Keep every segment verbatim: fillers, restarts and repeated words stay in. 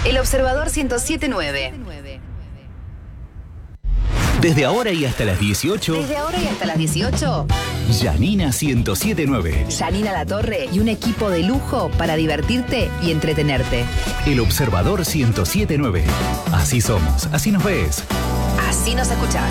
El Observador ciento siete punto nueve. Desde ahora y hasta las dieciocho. Desde ahora y hasta las dieciocho. Janina ciento siete punto nueve. Janina Latorre y un equipo de lujo para divertirte y entretenerte. El Observador ciento siete punto nueve. Así somos, así nos ves. Así nos escuchás.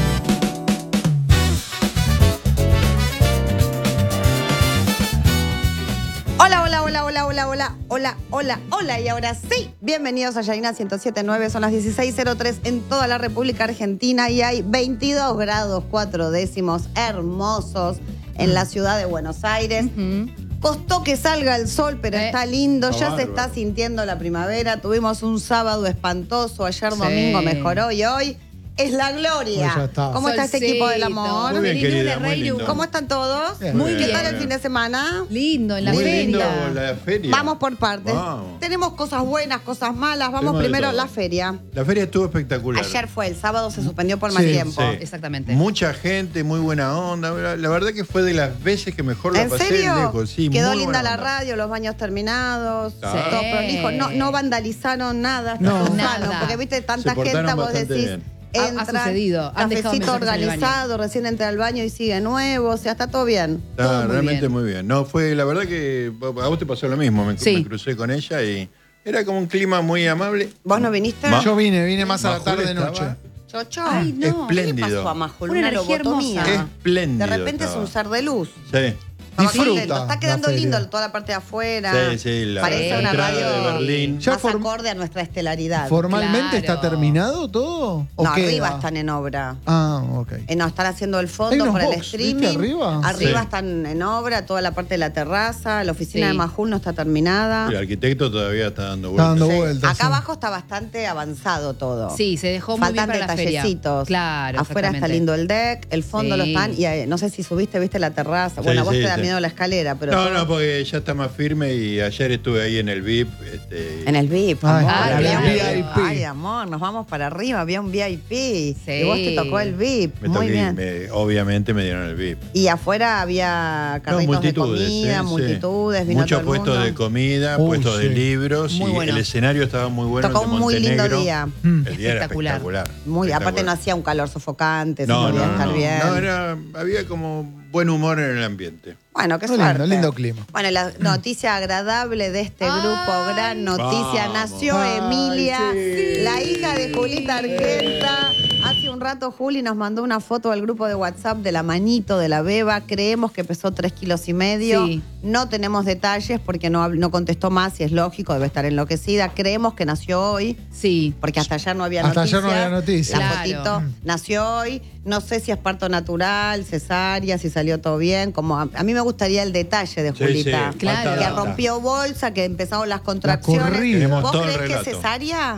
Hola, hola, hola, hola, hola, hola, hola, hola, hola. Y ahora sí, bienvenidos a Janina ciento siete punto nueve. Son las dieciséis cero tres en toda la República Argentina y hay veintidós grados cuatro décimos hermosos en la ciudad de Buenos Aires. Uh-huh. Costó que salga el sol, pero eh, está lindo. Ya bárbaro. Se está sintiendo la primavera. Tuvimos un sábado espantoso. Ayer sí. Domingo mejoró y hoy es la gloria. Pues está. ¿Cómo Solcito. Está este equipo del amor? Muy bien, querida, muy lindo. ¿Cómo están todos? Bien, muy bien. ¿Qué bien. tal el fin de semana? Lindo, en la muy feria. Lindo, la feria. Vamos por partes. Vamos. Tenemos cosas buenas, cosas malas. Vamos Tenemos primero a la feria. La feria estuvo espectacular. Ayer fue, el sábado se suspendió por sí, más tiempo. Sí. Exactamente. Mucha gente, muy buena onda. La verdad que fue de las veces que mejor la ¿En pasé serio? lejos. Sí, quedó muy linda la onda. radio, los baños terminados, Sí. todo prolijo. No, no vandalizaron nada. No, nada. nada. Porque viste tanta Se gente, vos bastante decís. Bien. Entra, ha, ha sucedido. Han cafecito organizado, recién entra al baño y sigue nuevo. O sea, está todo bien. Está todo muy realmente bien. muy bien. No, fue la verdad que a vos te pasó lo mismo. Me, sí. me crucé con ella y era como un clima muy amable. ¿Vos no viniste? Ma- Yo vine, vine más a la Majul tarde estaba noche. Chocho. Ay, no. ¿Qué le Espléndido. pasó a Majul? Una Una energía lobotomía. hermosa. Espléndido. De repente estaba. es un ser de luz. Sí. Estaba Disfruta contento. Está quedando la feria. lindo toda la parte de afuera. Sí, sí, la Parece una entrada radio de Berlín. Ya más form- acorde a nuestra estelaridad. ¿Formalmente Claro. está terminado todo? ¿O No, queda? arriba están en obra. Ah, ok. Eh, no, están haciendo el Hay fondo unos por el box, streaming. ¿viste, arriba? Arriba Sí. están en obra, toda la parte de la terraza. La oficina Sí. de Majul no está terminada. El arquitecto todavía está dando Está vueltas. dando Sí. vueltas. Acá sí. abajo está bastante avanzado todo. Sí, se dejó muy bien Faltan para la feria. detallecitos. Claro, Afuera está exactamente. lindo el deck, el fondo Sí. lo están. Y eh, no sé si subiste, viste la terraza. Bueno, a vos sí, te da sí. miedo la escalera, pero. No, todo- no, porque ya está más firme y ayer estuve ahí en el V I P. Este, En el V I P, Ay, amor. ay, había un claro. V I P. Ay, amor, nos vamos para arriba, había un V I P. Sí. Y vos te tocó el V I P. me Muy toqué- bien. me- obviamente me dieron el V I P. Y afuera había carritos de multitudes, comida, sí, sí. multitudes, vino Muchos todo el puestos mundo. de comida, Uy, puestos de sí. libros. Muy y bueno. el escenario estaba muy bueno. Tocó el de un muy lindo Montenegro. día. Mm. El día era Espectacular. espectacular. Muy, aparte no espectacular. hacía un calor sofocante, No, se podía no, estar no, bien. no, era, había como buen humor en el ambiente. Bueno, qué Muy suerte. lindo, lindo clima. Bueno, la noticia agradable de este Ay. grupo, gran noticia, Vamos. nació Ay, Emilia, sí. la hija de Julita Argenta. Hace un rato Juli nos mandó una foto al grupo de WhatsApp de la manito de la beba. Creemos que pesó tres kilos y medio. Sí. No tenemos detalles porque no, hab- no contestó más y es lógico, debe estar enloquecida. Creemos que nació hoy. Sí. Porque hasta ayer no había Hasta noticias. ayer no había noticias. La Claro. fotito nació hoy. No sé si es parto natural, cesárea, si salió todo bien. Como a, a mí me gustaría el detalle de Sí, Julita. sí, Claro. falta Que data. rompió bolsa, que empezaron las contracciones. corrida. Tenemos ¿Vos todo el crees que es relato. cesárea?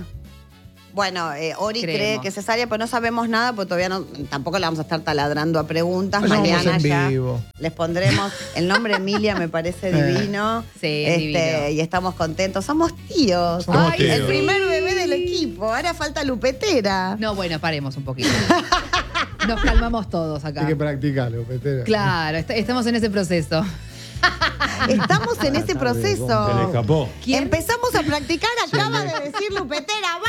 Bueno, eh, Ori Creemos. cree que es cesárea, pero no sabemos nada, porque todavía no, tampoco le vamos a estar taladrando a preguntas. Vayamos Mañana en ya vivo. les pondremos el nombre Emilia, me parece Eh. divino. Sí, es divino. Y estamos contentos. Somos tíos. Somos Ay, tíos. el primer bebé del equipo. Ahora falta Lupetera. No, bueno, paremos un poquito. Nos calmamos todos acá. Hay que practicarlo, Petera. Claro, est- estamos en ese proceso. Estamos en ese Se le proceso. escapó. ¿Quién? Empezamos a practicar, acaba de decir Lupetera.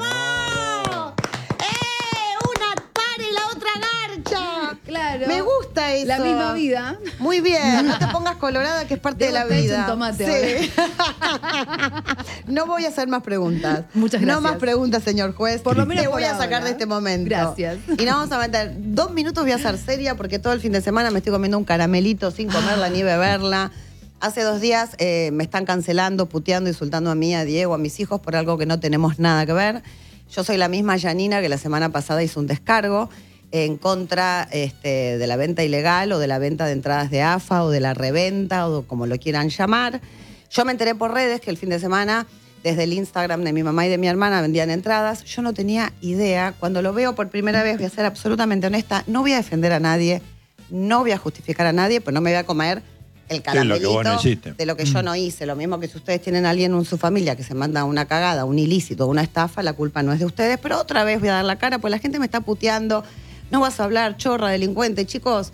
¡Vamos! ¡Eh! Una para y la otra garcha. Claro. Me gusta eso. La misma vida. Muy bien, no te pongas colorada que es parte Debo de la estar hecho vida. un tomate Sí. No voy a hacer más preguntas. Muchas No gracias. más preguntas, señor juez. Por lo menos Te voy por a sacar ahora. de este momento. Gracias. Y nos vamos a meter dos minutos, voy a ser seria porque todo el fin de semana me estoy comiendo un caramelito sin comerla ni beberla. Hace dos días eh, me están cancelando, puteando, insultando a mí, a Diego, a mis hijos por algo que no tenemos nada que ver. Yo soy la misma Janina que la semana pasada hizo un descargo en contra este, de la venta ilegal o de la venta de entradas de A F A o de la reventa o como lo quieran llamar. Yo me enteré por redes que el fin de semana desde el Instagram de mi mamá y de mi hermana vendían entradas. Yo no tenía idea. Cuando lo veo por primera vez, voy a ser absolutamente honesta, no voy a defender a nadie, no voy a justificar a nadie, pero no me voy a comer el ¿Qué es lo que caramelito vos no hiciste? de lo que yo no hice. Lo mismo que si ustedes tienen a alguien en su familia que se manda una cagada, un ilícito, una estafa, la culpa no es de ustedes. Pero otra vez voy a dar la cara, pues la gente me está puteando. No vas a hablar, chorra, delincuente. Chicos,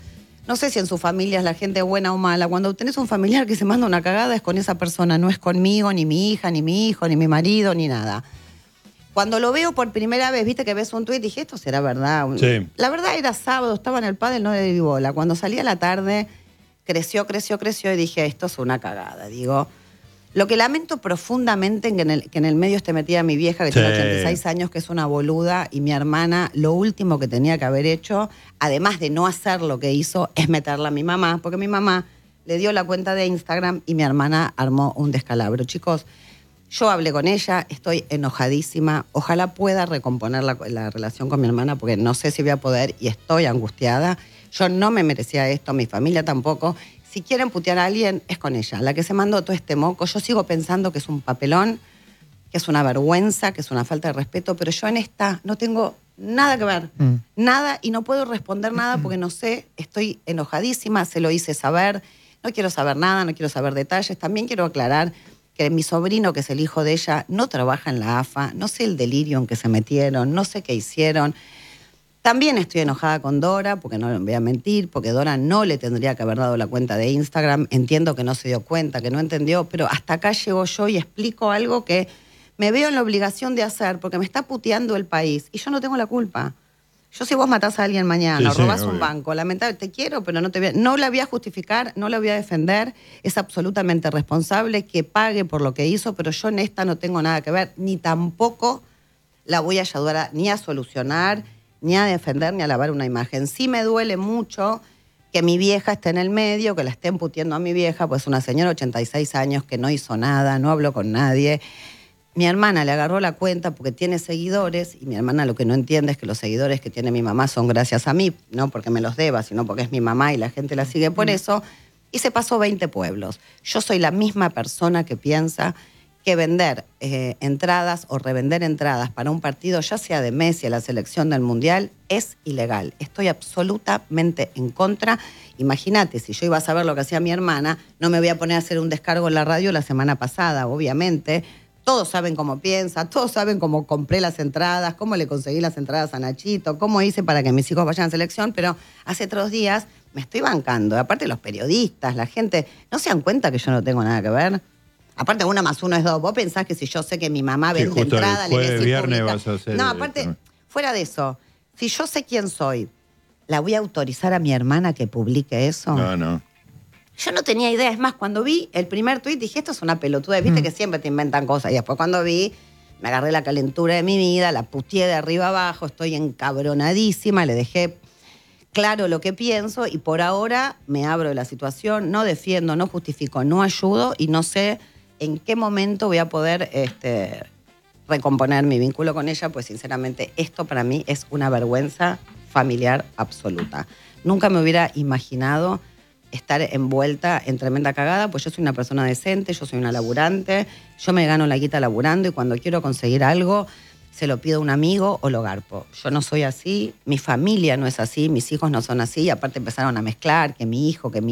no sé si en su familia es la gente buena o mala. Cuando tenés un familiar que se manda una cagada es con esa persona, no es conmigo, ni mi hija, ni mi hijo, ni mi marido, ni nada. Cuando lo veo por primera vez, viste que ves un tuit, dije, esto será verdad. Sí. La verdad era sábado, estaba en el pádel, no le di bola. Cuando salí a la tarde, creció, creció, creció y dije, esto es una cagada. Digo, lo que lamento profundamente en que en el, que en el medio esté metida mi vieja, que Sí. tiene ochenta y seis años, que es una boluda, y mi hermana, lo último que tenía que haber hecho, además de no hacer lo que hizo, es meterla a mi mamá, porque mi mamá le dio la cuenta de Instagram y mi hermana armó un descalabro. Chicos, yo hablé con ella, estoy enojadísima, ojalá pueda recomponer la, la relación con mi hermana, porque no sé si voy a poder y estoy angustiada. Yo no me merecía esto, mi familia tampoco. Si quieren putear a alguien, es con ella. La que se mandó todo este moco, yo sigo pensando que es un papelón, que es una vergüenza, que es una falta de respeto, pero yo en esta no tengo nada que ver. Mm. Nada, y no puedo responder nada porque no sé, estoy enojadísima, se lo hice saber, no quiero saber nada, no quiero saber detalles. También quiero aclarar que mi sobrino, que es el hijo de ella, no trabaja en la A F A, no sé el delirio en que se metieron, no sé qué hicieron. También estoy enojada con Dora, porque no le voy a mentir, porque Dora no le tendría que haber dado la cuenta de Instagram. Entiendo que no se dio cuenta, que no entendió, pero hasta acá llego yo y explico algo que me veo en la obligación de hacer, porque me está puteando el país y yo no tengo la culpa. Yo, si vos matás a alguien mañana Sí, o sí, robás un obvio. banco, lamentablemente te quiero, pero no te voy a, no la voy a justificar, no la voy a defender, es absolutamente responsable que pague por lo que hizo, pero yo en esta no tengo nada que ver, ni tampoco la voy a ayudar a- ni a solucionar, ni a defender, ni a lavar una imagen. Sí me duele mucho que mi vieja esté en el medio, que la estén puteando a mi vieja, pues una señora de ochenta y seis años que no hizo nada, no habló con nadie. Mi hermana le agarró la cuenta porque tiene seguidores y mi hermana lo que no entiende es que los seguidores que tiene mi mamá son gracias a mí, no porque me los deba, sino porque es mi mamá y la gente la sigue por eso. Y se pasó veinte pueblos. Yo soy la misma persona que piensa que vender eh, entradas o revender entradas para un partido, ya sea de Messi a la selección del Mundial, es ilegal. Estoy absolutamente en contra. Imagínate, si yo iba a saber lo que hacía mi hermana, no me voy a poner a hacer un descargo en la radio la semana pasada, obviamente. Todos saben cómo piensa, todos saben cómo compré las entradas, cómo le conseguí las entradas a Nachito, cómo hice para que mis hijos vayan a selección, pero hace tres días me estoy bancando. Aparte los periodistas, la gente, ¿no se dan cuenta que yo no tengo nada que ver? Aparte, una más uno es dos. Vos pensás que si yo sé que mi mamá Sí, vende justo el entrada, le voy a jueves, decir viernes publica. vas a hacer No, el- aparte, también. fuera de eso, si yo sé quién soy, ¿la voy a autorizar a mi hermana que publique eso? No, no. Yo no tenía idea. Es más, cuando vi el primer tuit dije, esto es una pelotuda. Viste que siempre te inventan cosas. Y después cuando vi, me agarré la calentura de mi vida, la puteé de arriba abajo, estoy encabronadísima, le dejé claro lo que pienso y por ahora me abro de la situación, no defiendo, no justifico, no ayudo y no sé en qué momento voy a poder este, recomponer mi vínculo con ella, pues sinceramente esto para mí es una vergüenza familiar absoluta. Nunca me hubiera imaginado estar envuelta en tremenda cagada, pues yo soy una persona decente, yo soy una laburante, yo me gano la guita laburando y cuando quiero conseguir algo se lo pido a un amigo o lo garpo. Yo no soy así, mi familia no es así, mis hijos no son así, y aparte empezaron a mezclar que mi hijo, que mi